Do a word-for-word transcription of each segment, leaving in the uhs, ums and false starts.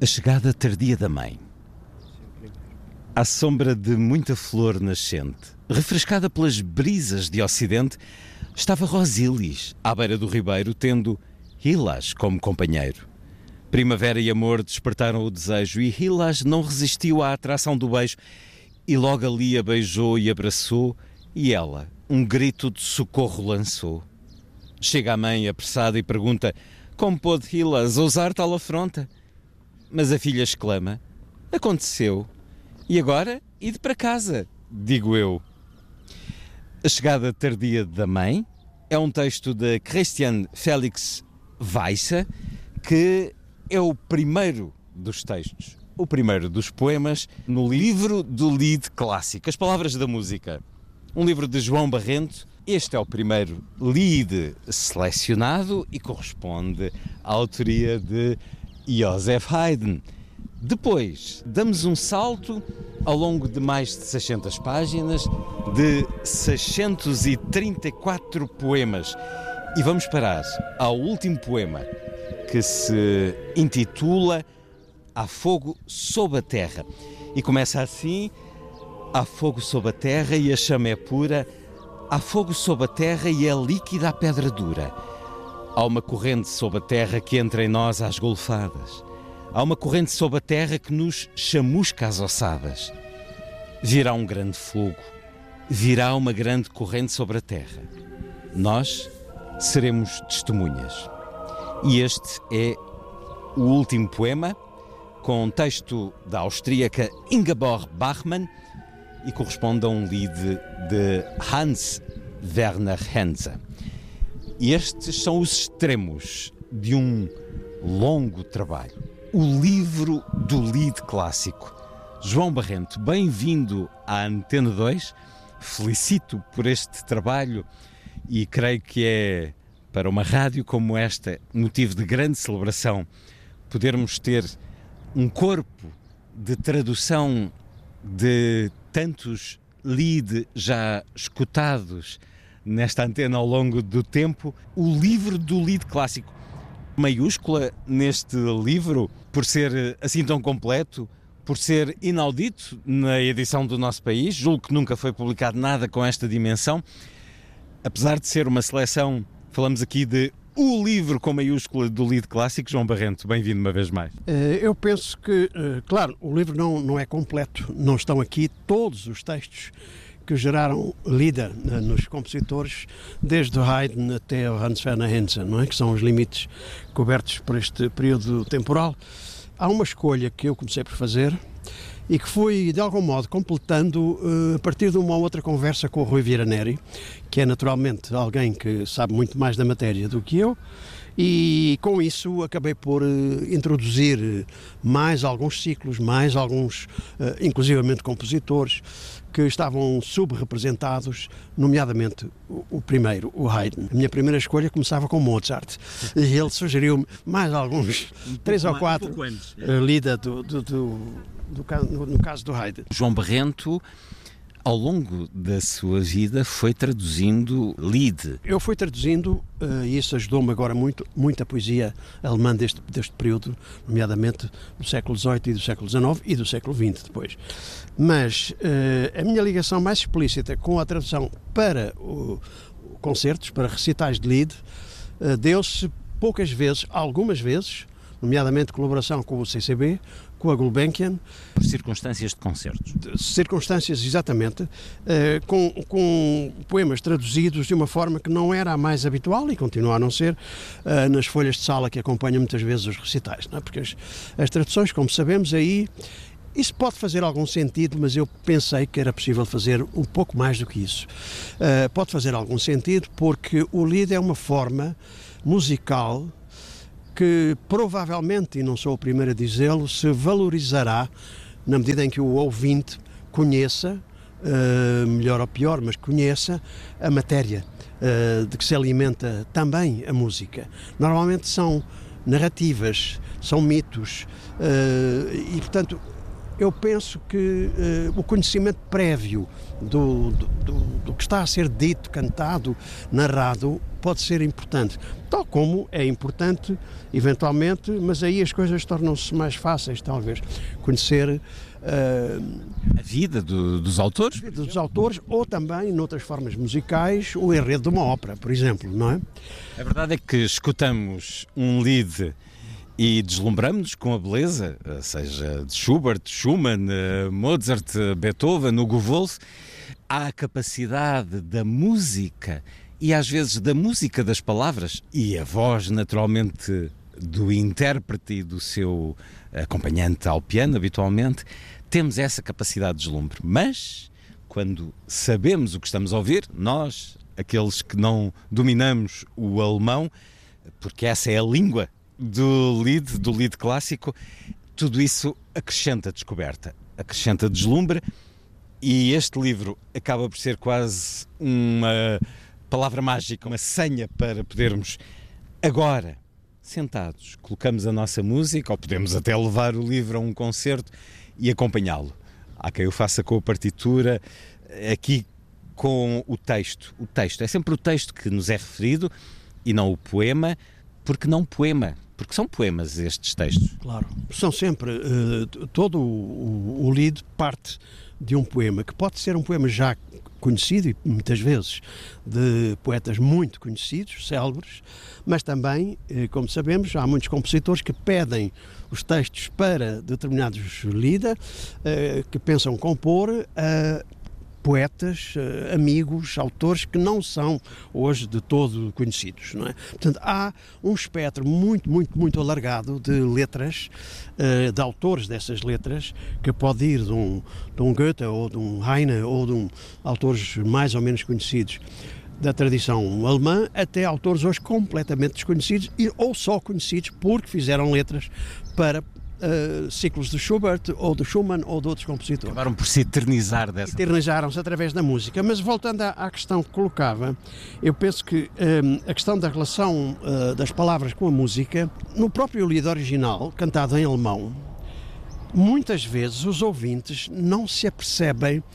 A chegada tardia da mãe. À sombra de muita flor nascente, refrescada pelas brisas de ocidente, estava Rosílis, à beira do ribeiro, tendo Hilás como companheiro. Primavera e amor despertaram o desejo e Hilás não resistiu à atração do beijo e logo ali a beijou e abraçou e ela um grito de socorro lançou. Chega a mãe apressada e pergunta: como pôde Hilás ousar tal afronta? Mas a filha exclama: aconteceu. E agora, ide para casa, digo eu. A chegada tardia da mãe é um texto de Christian Felix Weisse, que é o primeiro dos textos, o primeiro dos poemas no livro do Lied Clássico, As Palavras da Música. Um livro de João Barrento. Este é o primeiro Lied selecionado e corresponde à autoria de Joseph Haydn. Depois, damos um salto ao longo de mais de seiscentas páginas, de seiscentos e trinta e quatro poemas. E vamos parar ao último poema, que se intitula Há Fogo sob a Terra. E começa assim: há fogo sob a terra e a chama é pura, há fogo sob a terra e é líquida a pedra dura. Há uma corrente sob a terra que entra em nós às golfadas. Há uma corrente sob a terra que nos chamusca às ossadas. Virá um grande fogo, virá uma grande corrente sobre a terra. Nós seremos testemunhas. E este é o último poema, com um texto da austríaca Ingeborg Bachmann e corresponde a um Lied de Hans Werner Henze. E estes são os extremos de um longo trabalho. O livro do Lied Clássico. João Barrento, bem-vindo à Antena dois. Felicito por este trabalho e creio que é, para uma rádio como esta, motivo de grande celebração podermos ter um corpo de tradução de tantos Lied já escutados nesta antena ao longo do tempo. O livro do Lied Clássico. Maiúscula neste livro, por ser assim tão completo, por ser inaudito na edição do nosso país. Julgo que nunca foi publicado nada com esta dimensão. Apesar de ser uma seleção, falamos aqui de o livro com maiúscula do Lied Clássico. João Barrento, bem-vindo uma vez mais. Eu penso que, claro, o livro não, não é completo. Não estão aqui todos os textos que geraram Lieder nos compositores, desde o Haydn até o Hans Werner Henze, não é? Que são os limites cobertos por este período temporal. Há uma escolha que eu comecei por fazer e que fui, de algum modo, completando uh, a partir de uma outra conversa com o Rui Vieira Neri, que é naturalmente alguém que sabe muito mais da matéria do que eu, e com isso acabei por uh, introduzir mais alguns ciclos, mais alguns, uh, inclusivamente compositores, que estavam subrepresentados, nomeadamente o, o primeiro, o Haydn. A minha primeira escolha começava com Mozart, e ele sugeriu-me mais alguns, um três ou quatro, um uh, Lieder do, do, do, do, no, no caso do Haydn. João Barrento, ao longo da sua vida, foi traduzindo Lied. Eu fui traduzindo, uh, e isso ajudou-me agora muito, muito a poesia alemã deste, deste período, nomeadamente do século dezoito e do século dezanove e do século vinte depois. Mas uh, a minha ligação mais explícita com a tradução para o, o concertos, para recitais de Lied, uh, deu-se poucas vezes, algumas vezes, nomeadamente colaboração com o C C B, com a Gulbenkian. Por circunstâncias de concertos. Circunstâncias, exatamente, eh, com, com poemas traduzidos de uma forma que não era a mais habitual e continua a não ser eh, nas folhas de sala que acompanham muitas vezes os recitais, não é? Porque as, as traduções, como sabemos, aí isso pode fazer algum sentido, mas eu pensei que era possível fazer um pouco mais do que isso. Uh, pode fazer algum sentido porque o Lied é uma forma musical que provavelmente, e não sou o primeiro a dizê-lo, se valorizará na medida em que o ouvinte conheça, uh, melhor ou pior, mas conheça a matéria uh, de que se alimenta também a música. Normalmente são narrativas, são mitos, uh, e portanto eu penso que uh, o conhecimento prévio do, do, do, do que está a ser dito, cantado, narrado, pode ser importante. Tal como é importante, eventualmente, mas aí as coisas tornam-se mais fáceis, talvez, conhecer uh, a vida do, dos autores. A vida dos autores, ou também, noutras formas musicais, o enredo de uma ópera, por exemplo, não é? A verdade é que escutamos um Lied e deslumbramos-nos com a beleza, seja de Schubert, Schumann, Mozart, Beethoven, Hugo Wolf. Há a capacidade da música e às vezes da música das palavras e a voz naturalmente do intérprete e do seu acompanhante ao piano habitualmente. Temos essa capacidade de deslumbre, mas quando sabemos o que estamos a ouvir, nós, aqueles que não dominamos o alemão, porque essa é a língua do Lied, do Lied clássico, tudo isso acrescenta descoberta, acrescenta deslumbre, e este livro acaba por ser quase uma palavra mágica, uma senha para podermos agora, sentados, colocamos a nossa música, ou podemos até levar o livro a um concerto e acompanhá-lo. Há quem o faça com a partitura, aqui com o texto. O texto, é sempre o texto que nos é referido e não o poema, porque não poema, porque são poemas estes textos. Claro, são sempre, uh, todo o, o, o Lied parte de um poema, que pode ser um poema já conhecido, e muitas vezes de poetas muito conhecidos, célebres, mas também, como sabemos, há muitos compositores que pedem os textos para determinados Lieder, que pensam compor a poetas, amigos, autores que não são hoje de todo conhecidos, não é? Portanto, há um espectro muito, muito, muito alargado de letras, de autores dessas letras, que pode ir de um, de um Goethe ou de um Heine ou de um, autores mais ou menos conhecidos da tradição alemã, até autores hoje completamente desconhecidos e, ou só conhecidos porque fizeram letras para Uh, ciclos de Schubert ou de Schumann ou de outros compositores. Acabaram por se eternizar dessa. Eternizaram-se através da música. Mas voltando à, à questão que colocava, eu penso que um, a questão da relação uh, das palavras com a música, no próprio Lied original, cantado em alemão, muitas vezes os ouvintes não se apercebem, uh,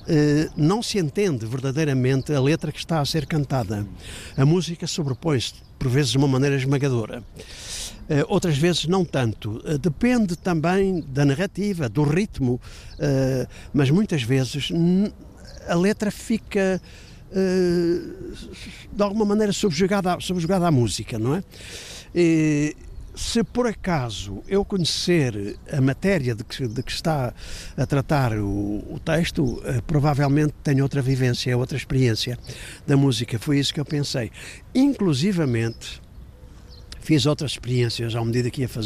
não se entende verdadeiramente a letra que está a ser cantada. A música sobrepõe-se, por vezes, de uma maneira esmagadora. Uh, outras vezes não tanto. Uh, depende também da narrativa, do ritmo, uh, mas muitas vezes n- a letra fica uh, de alguma maneira subjugada, subjugada à música, não é? E, se por acaso eu conhecer a matéria de que, de que está a tratar o, o texto, uh, provavelmente tenho outra vivência, outra experiência da música. Foi isso que eu pensei. Inclusivamente, fiz outras experiências à medida que ia fazer